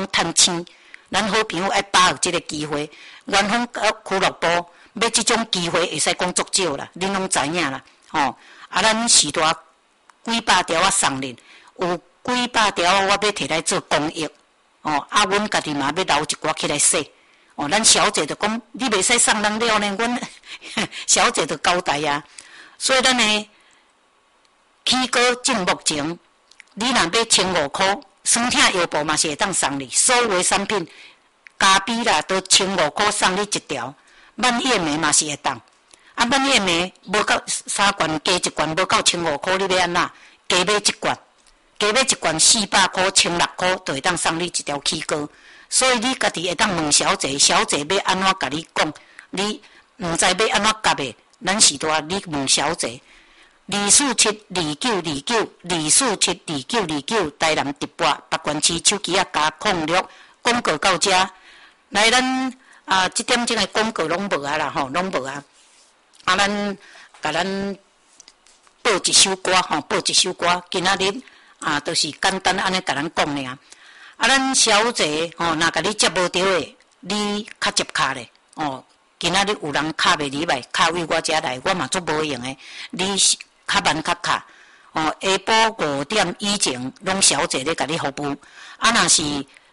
讲趁钱，咱好朋友爱把握这个机会。元丰俱乐部要这种机会会使讲足少啦，恁拢知影啦，吼。咱时代几百条啊送恁，有几百条我要摕来做公益，阮家己嘛要留一寡起来洗。咱小姐就讲，你袂使送人了呢，阮小姐就交代啊。所以咱呢，起哥正目前，你若要1500块，酸痛腰部嘛是会当送你，所有的产品，咖啡啦都1500块送你一条，蔓越莓嘛是会当。蔓越莓无到3罐加1罐无到1500块，你要安怎？加买1罐，加买1罐400块，1600块就会当送你一条起哥。所以你家己会当问小姐，小姐要安怎甲你讲？你毋知要安怎夹的，咱时代你问小姐。2472929，2472929，台南直播北关市手机啊加06广告到遮。来，咱这点钟的广告拢无啊啦吼，拢无啊。咱甲咱播一首歌吼，播一首歌。今仔日就是简单安尼甲咱讲尔。咱小姐若甲你接无着的，你较接卡咧今仔日有人卡袂入来，卡位我遮来，我嘛足无用的。你较慢较卡下晡5点以前，拢小姐咧甲你服务。若是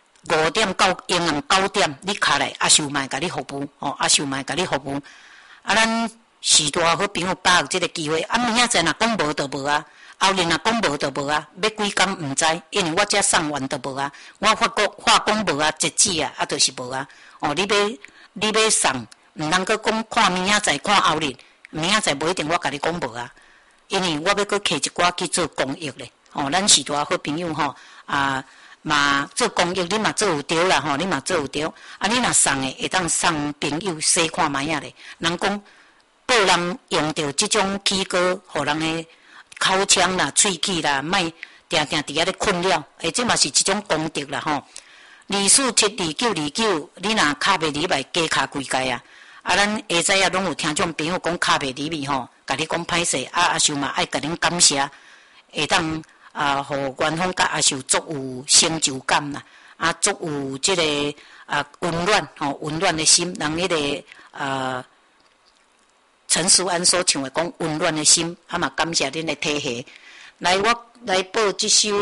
5点到阴暗9点，你卡来阿秀嘛甲你服务阿秀嘛甲你服务。咱时代好朋友把握这个机会。明仔载若讲无就无啊。后日若讲无就无啊，要几工毋知，因为我遮送完就无啊，我话讲无啊，截止啊，就是无啊。你要送，毋通阁讲看明仔载看后日，明仔载无一定我甲你讲无啊，因为我要阁摕一寡去做公益咧。咱时代好朋友嘛做公益，你嘛做有着啦你嘛做有着。你若送诶，会当送朋友试看卖啊咧。人讲报人用着即种起歌，互人诶。口腔啦、喙齿啦，莫定定伫遐咧困扰，这嘛是一种功德啦吼。2472929，你若卡袂入来，加卡几届啊？咱下仔拢有听众朋友讲卡袂入去吼，甲你讲歹势，阿秀嘛爱甲恁感谢，会当互元丰甲阿秀足有成就感啦，足有即个温暖温暖的心，人迄个陈淑安所唱的讲温暖的心，嘛感谢恁的体恤。来，我来播这首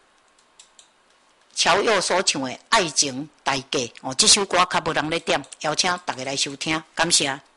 乔佑所唱的《爱情代价》这首歌较无人咧点，邀请大家来收听，感谢。